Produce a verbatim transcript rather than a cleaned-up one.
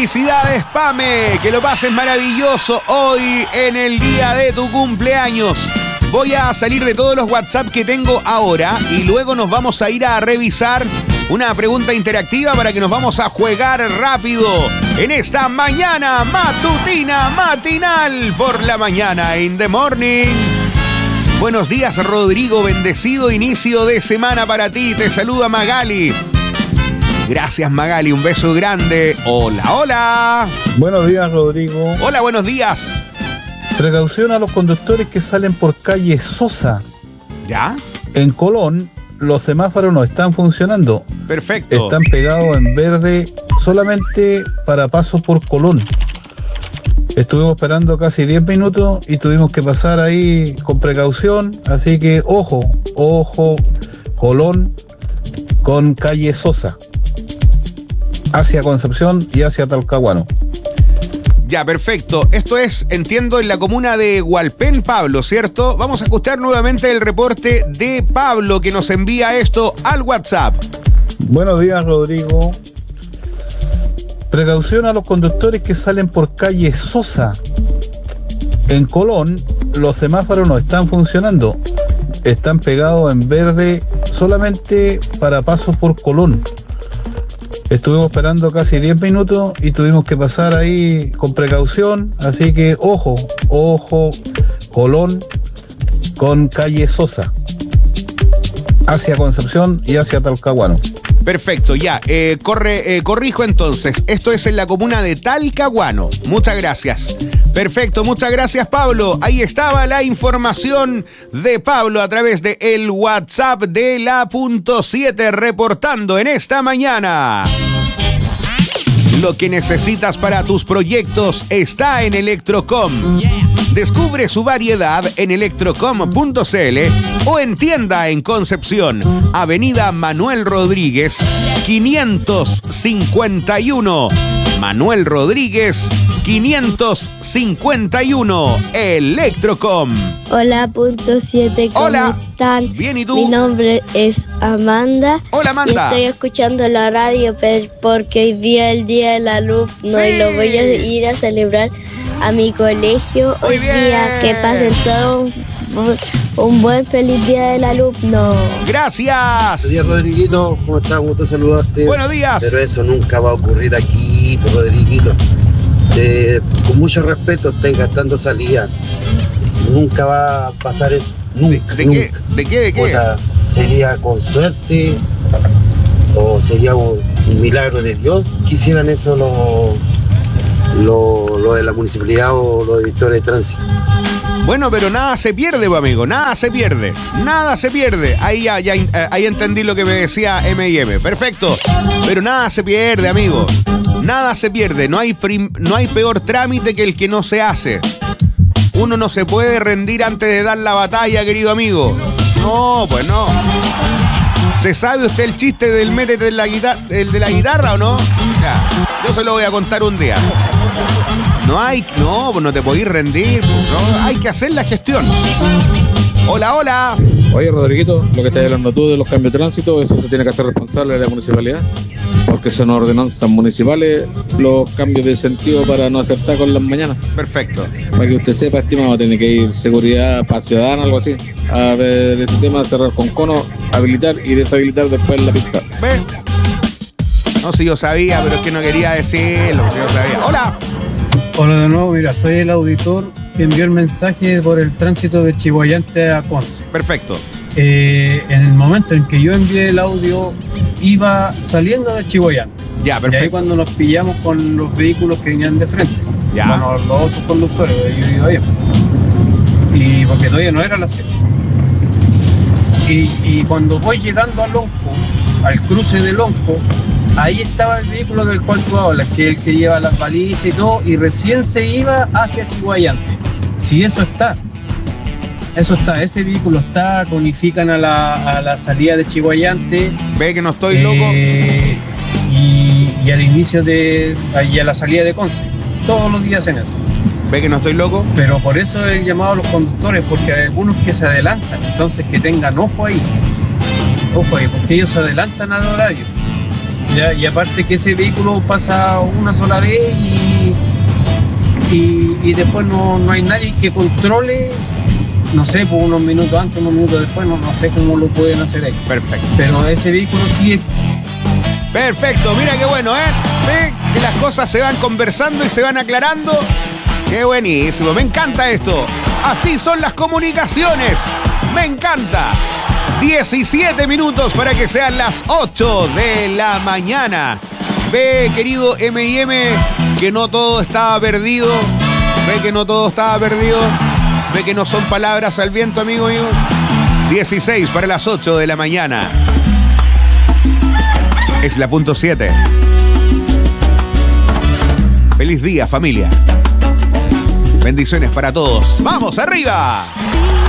Felicidades, Pame, que lo pases maravilloso hoy en el día de tu cumpleaños. Voy a salir de todos los WhatsApp que tengo ahora y luego nos vamos a ir a revisar una pregunta interactiva para que nos vamos a jugar rápido en esta mañana matutina matinal por la mañana in the morning. Buenos días, Rodrigo, bendecido inicio de semana para ti. Te saluda Magali. Gracias, Magali, un beso grande. Hola, hola. Buenos días, Rodrigo. Hola, buenos días. Precaución a los conductores que salen por calle Sosa. ¿Ya? En Colón, los semáforos no están funcionando. Perfecto. Están pegados en verde solamente para paso por Colón. Estuvimos esperando casi diez minutos y tuvimos que pasar ahí con precaución. Así que, ojo, ojo, Colón con calle Sosa. Hacia Concepción y hacia Talcahuano. Ya, perfecto. Esto es, entiendo, en la comuna de Hualpén, Pablo, ¿cierto? Vamos a escuchar nuevamente el reporte de Pablo que nos envía esto al WhatsApp. Buenos días, Rodrigo. Precaución a los conductores que salen por calle Sosa. En Colón, los semáforos no están funcionando. Están pegados en verde solamente para paso por Colón. Estuvimos esperando casi diez minutos y tuvimos que pasar ahí con precaución. Así que, ojo, ojo, Colón con calle Sosa. Hacia Concepción y hacia Talcahuano. Perfecto, ya. Eh, corre, eh, corrijo entonces. Esto es en la comuna de Talcahuano. Muchas gracias. Perfecto, muchas gracias, Pablo. Ahí estaba la información de Pablo a través de el WhatsApp de la punto siete reportando en esta mañana. Lo que necesitas para tus proyectos está en Electrocom. Descubre su variedad en electrocom punto c l o en tienda en Concepción, Avenida Manuel Rodríguez, quinientos cincuenta y uno. Manuel Rodríguez, quinientos cincuenta y uno, Electrocom. Hola, punto siete, ¿cómo Hola. están? Bien, ¿y tú? Mi nombre es Amanda. Hola, Amanda. Y estoy escuchando la radio pero porque hoy día es el Día del Alumno Sí. y lo voy a ir a celebrar a mi colegio Muy hoy día. bien. Que pasen todos un, un buen feliz Día del Alumno. Gracias. Buenos días, Rodriguito, ¿cómo estás? Gusto saludarte. Buenos días. Pero eso nunca va a ocurrir aquí, Rodriguito. Eh, con mucho respeto, estáis gastando salida. Nunca va a pasar eso. Nunca. ¿De nunca. qué? ¿De qué? ¿De qué? Puta, sería con suerte o sería un, un milagro de Dios que hicieran eso los lo, lo de la municipalidad o los editores de tránsito. Bueno, pero nada se pierde, pues, amigo, nada se pierde, nada se pierde. Ahí ya, ya eh, ahí entendí lo que me decía M y M, perfecto. Pero nada se pierde, amigo, nada se pierde. No hay, prim- no hay peor trámite que el que no se hace. Uno no se puede rendir antes de dar la batalla, querido amigo. No, pues no. ¿Se sabe usted el chiste del métete en la guitarra, el de la guitarra o no? Ya, yo se lo voy a contar un día. No hay, no, pues no te podís rendir, pues, no, hay que hacer la gestión. Hola, hola. Oye, Rodriguito, lo que estás hablando tú de los cambios de tránsito, eso se tiene que hacer responsable de la municipalidad, porque son ordenanzas municipales los cambios de sentido para no hacer tacos en las mañanas. Perfecto. Para que usted sepa, estimado, tiene que ir seguridad para ciudadana, algo así, a ver ese tema, cerrar con cono, habilitar y deshabilitar después la pista. ¿Ve? No, si yo sabía, pero es que no quería decirlo, si yo sabía. Hola. Hola de nuevo, mira, soy el auditor que envió el mensaje por el tránsito de Chihuayante a Conce. Perfecto. Eh, en el momento en que yo envié el audio, iba saliendo de Chihuayante. Ya, Y ahí perfecto. cuando nos pillamos con los vehículos que venían de frente. Ya. Bueno, los otros conductores, yo iba bien. Y porque todavía no era la siete. Y, y cuando voy llegando a Lonco, al cruce de Lonco, ahí estaba el vehículo del cual tú hablas, que es el que lleva las balizas y todo, y recién se iba hacia Chihuayante. Si eso está, eso está, ese vehículo está, conifican a la, a la salida de Chihuayante. Ve que no estoy eh, loco. Y, y al inicio de, y a la salida de Conce. Todos los días en eso. Ve que no estoy loco. Pero por eso he llamado a los conductores, porque hay algunos que se adelantan, entonces que tengan ojo ahí. Ojo ahí, porque ellos se adelantan al horario. Ya, y aparte que ese vehículo pasa una sola vez y, y, y después no, no hay nadie que controle, no sé, por unos minutos antes, unos minutos después, no, no sé cómo lo pueden hacer ahí. Perfecto. Pero ese vehículo sigue. Perfecto, mira qué bueno, ¿eh? ¿Ve? Que las cosas se van conversando y se van aclarando. Qué buenísimo, me encanta esto. Así son las comunicaciones. Me encanta. diecisiete minutos para que sean las ocho de la mañana. Ve, querido M y M, que no todo estaba perdido. Ve que no todo estaba perdido. Ve que no son palabras al viento, amigo mío. dieciséis para las ocho de la mañana. Es la punto siete. Feliz día, familia. Bendiciones para todos. ¡Vamos, arriba!